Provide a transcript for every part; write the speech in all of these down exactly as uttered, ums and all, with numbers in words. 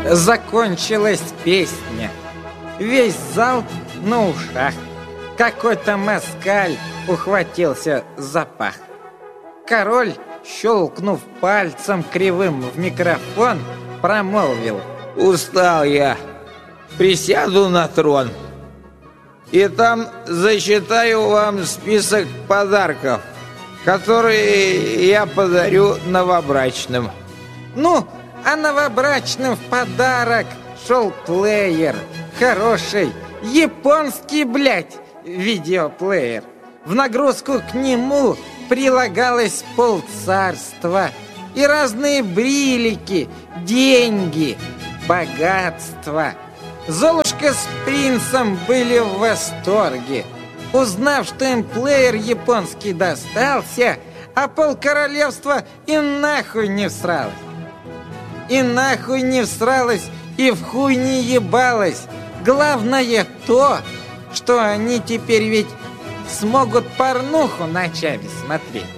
Закончилась песня. Весь зал на ушах. Какой-то москаль ухватился за пах. Король, щелкнув пальцем кривым в микрофон, промолвил: «Устал я. Присяду на трон. И там зачитаю вам список подарков, которые я подарю новобрачным». Ну, а новобрачным в подарок шел плеер. Хороший, японский, блядь, видеоплеер. В нагрузку к нему прилагалось полцарства и разные брилики, деньги, богатство. Золушка с принцем были в восторге, узнав, что им плеер японский достался, а полкоролевства и нахуй не всралось. И нахуй не всралось, и в хуй не ебалось. Главное то, что они теперь ведь смогут порнуху ночами смотреть.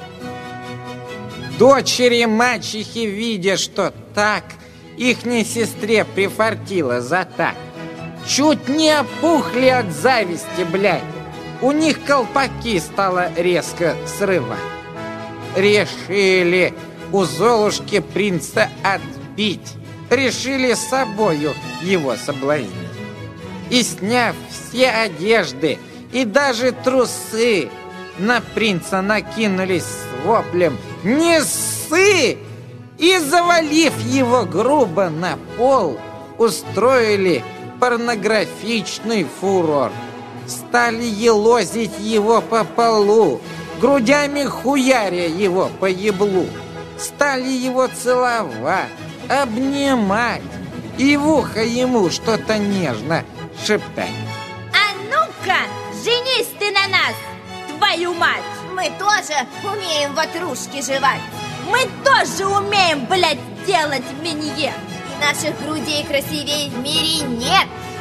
Дочери мачехи, видя, что так ихней сестре прифартило за так, чуть не опухли от зависти, блядь. У них колпаки стало резко срывать. Решили у Золушки принца отбить. Решили с собою его соблазнить. И, сняв все одежды и даже трусы, на принца накинулись с воплем «Не ссы!» и, завалив его грубо на пол, устроили порнографичный фурор. Стали елозить его по полу, грудями хуяря его по еблу. Стали его целовать, обнимать и в ухо ему что-то нежно шептать. А ну-ка, женись ты на нас, твою мать! Мы тоже умеем ватрушки жевать. Мы тоже умеем, блядь, делать миньет. И наших грудей красивей в мире нет.